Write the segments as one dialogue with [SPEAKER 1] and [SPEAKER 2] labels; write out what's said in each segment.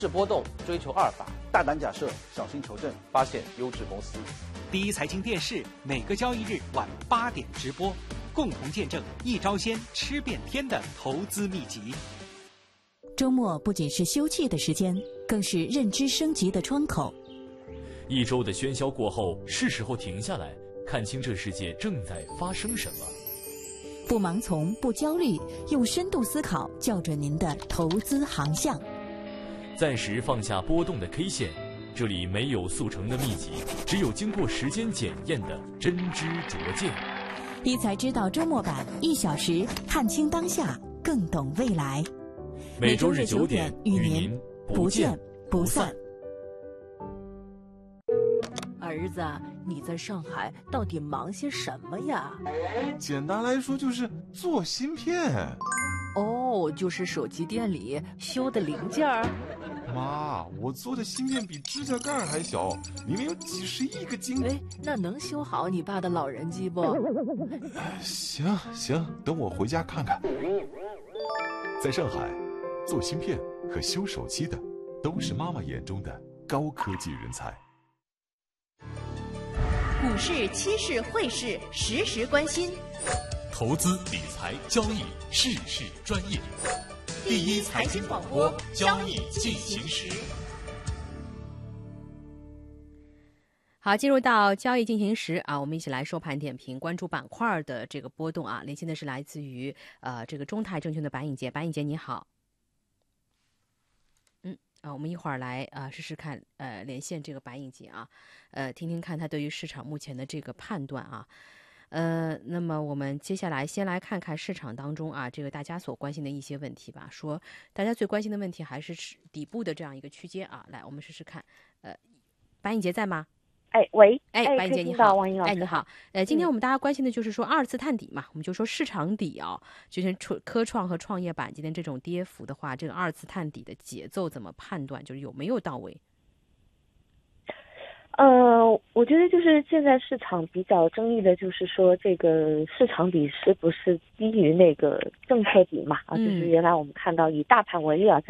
[SPEAKER 1] 是波动，追求阿尔法，
[SPEAKER 2] 大胆假设，小心求证，
[SPEAKER 1] 发现优质公司。
[SPEAKER 3] 第一财经电视每个交易日晚8点直播，共同见证一招鲜吃遍天的投资秘籍。
[SPEAKER 4] 周末不仅是休憩的时间，更是认知升级的窗口。
[SPEAKER 5] 一周的喧嚣过后，是时候停下来，看清这世界正在发生什么。
[SPEAKER 4] 不盲从，不焦虑，用深度思考校准您的投资航向。
[SPEAKER 5] 暂时放下波动的 K 线，这里没有速成的秘籍，只有经过时间检验的真知灼见。
[SPEAKER 4] 一财知道周末版1小时，看清当下，更懂未来。
[SPEAKER 5] 每周日9点与您不见不散。
[SPEAKER 6] 儿子，你在上海到底忙些什么呀？
[SPEAKER 7] 简单来说就是做芯片。
[SPEAKER 6] 哦，就是手机店里修的零件儿。
[SPEAKER 7] 妈，我做的芯片比指甲盖还小，里面有几十亿个晶。
[SPEAKER 6] 哎，那能修好你爸的老人机不？
[SPEAKER 7] 行，等我回家看看。在上海，做芯片和修手机的都是妈妈眼中的高科技人才。
[SPEAKER 8] 股市、期市、汇市，时时关心。
[SPEAKER 9] 投资理财交易，事事专业。第一财经广播，交易进行时。
[SPEAKER 10] 好，进入到交易进行时啊，我们一起来收盘点评，关注板块的这个波动啊。连线的是来自于这个中泰证券的白颖杰，白颖杰你好。我们一会儿来试试看连线这个白颖杰啊，听听看他对于市场目前的这个判断啊。那么我们接下来先来看看市场当中啊，这个大家所关心的一些问题吧。说大家最关心的问题还是底部的这样一个区间啊。来，我们试试看。白颖杰在吗？
[SPEAKER 11] 喂，
[SPEAKER 10] 白颖杰你好，
[SPEAKER 11] 王颖老师，
[SPEAKER 10] 你好。今天我们大家关心的就是说二次探底嘛，我们就说市场底啊，就是科创和创业板今天这种跌幅的话，这个二次探底的节奏怎么判断？就是有没有到位？
[SPEAKER 11] 我觉得就是现在市场比较争议的，就是说这个市场底是不是低于那个政策底嘛？就是原来我们看到以大盘为例啊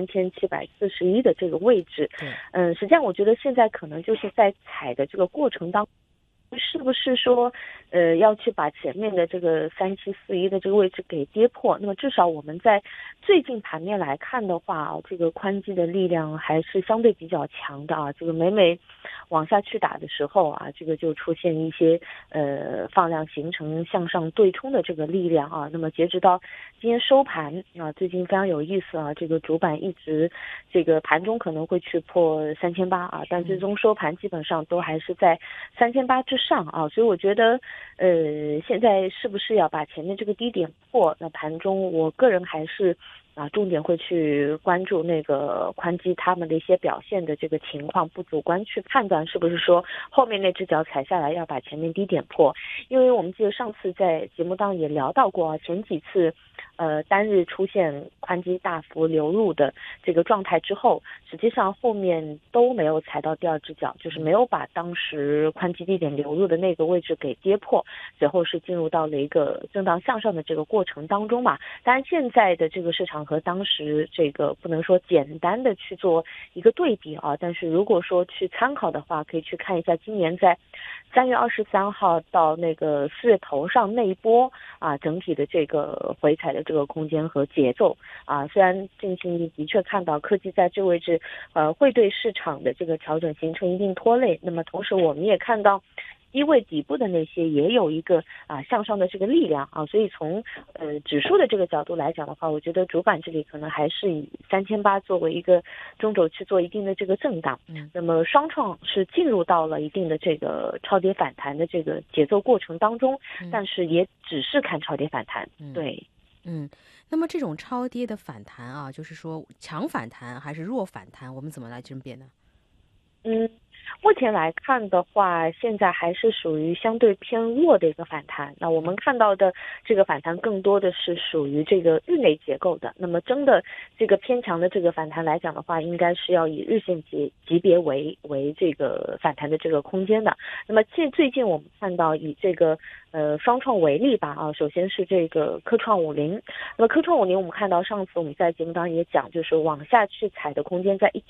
[SPEAKER 11] ，3741的这个位置，实际上我觉得现在可能就是在踩的这个过程当中。是不是说，要去把前面的这个3741的这个位置给跌破？那么至少我们在最近盘面来看的话，这个宽基的力量还是相对比较强的啊。这个每往下去打的时候啊，这个就出现一些放量形成向上对冲的这个力量啊。那么截止到今天收盘啊，最近非常有意思啊，这个主板一直这个盘中可能会去破3800啊，但最终收盘基本上都还是在3800之上啊，所以我觉得现在是不是要把前面这个低点破？那盘中我个人还是重点会去关注那个宽基他们的一些表现的这个情况，不主观去判断是不是说后面那只脚踩下来要把前面低点破。因为我们记得上次在节目当中也聊到过啊，前几次单日出现宽基大幅流入的这个状态之后，实际上后面都没有踩到第二只脚，就是没有把当时宽基低点流入的那个位置给跌破，随后是进入到了一个震荡向上的这个过程当中嘛。当然现在的这个市场和当时这个不能说简单的去做一个对比啊，但是如果说去参考的话，可以去看一下今年在3月23号到那个4月头上那一波啊，整体的这个回踩的这个空间和节奏啊，虽然近期的确看到科技在这个位置会对市场的这个调整形成一定拖累，那么同时我们也看到低位底部的那些也有一个向上的这个力量啊，所以从指数的这个角度来讲的话，我觉得主板这里可能还是以3800作为一个中轴去做一定的这个震荡。那么双创是进入到了一定的这个超跌反弹的这个节奏过程当中，但是也只是看超跌反弹。对。
[SPEAKER 10] 那么这种超跌的反弹啊，就是说强反弹还是弱反弹，我们怎么来甄别呢？
[SPEAKER 11] 目前来看的话，现在还是属于相对偏弱的一个反弹。那我们看到的这个反弹更多的是属于这个日内结构的。那么真的这个偏强的这个反弹来讲的话，应该是要以日线级别为这个反弹的这个空间的。那么最近我们看到以这个双创为例吧啊，首先是这个科创50，那么科创50我们看到上次我们在节目当中也讲，就是往下去踩的空间在